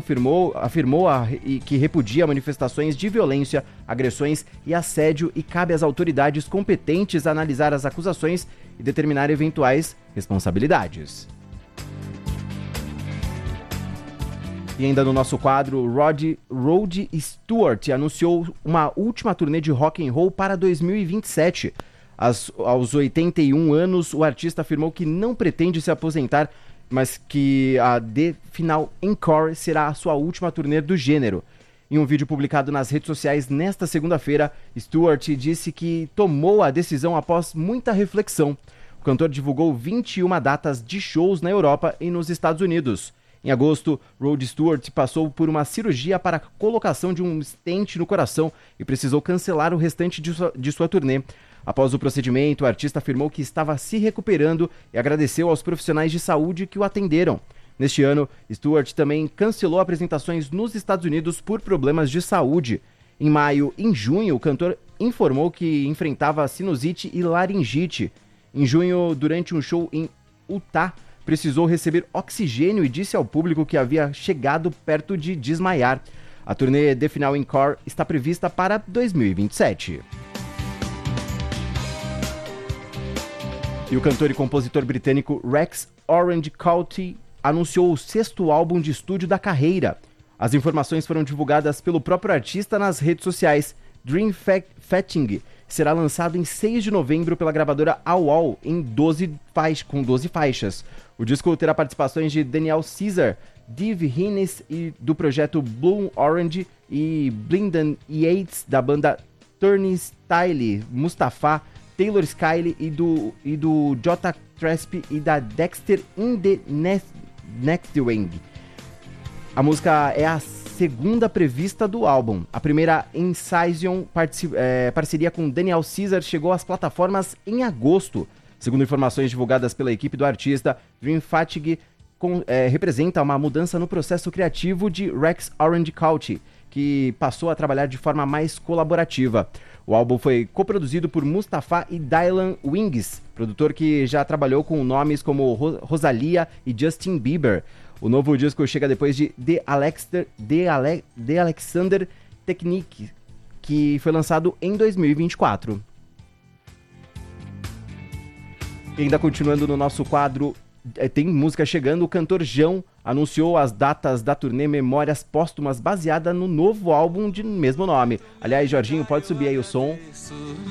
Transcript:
afirmou que repudia manifestações de violência, agressões e assédio e cabe às autoridades competentes analisar as acusações e determinar eventuais responsabilidades. E ainda no nosso quadro, Rod Stewart anunciou uma última turnê de rock and roll para 2027. Aos 81 anos, o artista afirmou que não pretende se aposentar, mas que a The Final Encore será a sua última turnê do gênero. Em um vídeo publicado nas redes sociais nesta segunda-feira, Stewart disse que tomou a decisão após muita reflexão. O cantor divulgou 21 datas de shows na Europa e nos Estados Unidos. Em agosto, Rod Stewart passou por uma cirurgia para a colocação de um stent no coração e precisou cancelar o restante de sua turnê. Após o procedimento, o artista afirmou que estava se recuperando e agradeceu aos profissionais de saúde que o atenderam. Neste ano, Stewart também cancelou apresentações nos Estados Unidos por problemas de saúde. Em maio e em junho, o cantor informou que enfrentava sinusite e laringite. Em junho, durante um show em Utah, precisou receber oxigênio e disse ao público que havia chegado perto de desmaiar. A turnê The Final Encore está prevista para 2027. E o cantor e compositor britânico Rex Orange County anunciou o 6º álbum de estúdio da carreira. As informações foram divulgadas pelo próprio artista nas redes sociais. Dream Fetching será lançado em 6 de novembro pela gravadora AWAL com 12 faixas. O disco terá participações de Daniel Caesar, Dave Hines e do projeto Bloom Orange e Brendan Yates da banda Turnstile, Mustafa, Taylor Skyle e do Jota Tresp e da Dexter in the Next Wing. A música é a segunda prevista do álbum. A primeira, Incision, parceria com Daniel Caesar, chegou às plataformas em agosto. Segundo informações divulgadas pela equipe do artista, Dream Fatigue representa uma mudança no processo criativo de Rex Orange County, que passou a trabalhar de forma mais colaborativa. O álbum foi coproduzido por Mustafa e Dylan Wings, produtor que já trabalhou com nomes como Rosalia e Justin Bieber. O novo disco chega depois de The Alexander Technique, que foi lançado em 2024. E ainda continuando no nosso quadro, tem música chegando. O cantor João anunciou as datas da turnê Memórias Póstumas, baseada no novo álbum de mesmo nome. Aliás, Jorginho, pode subir aí o som.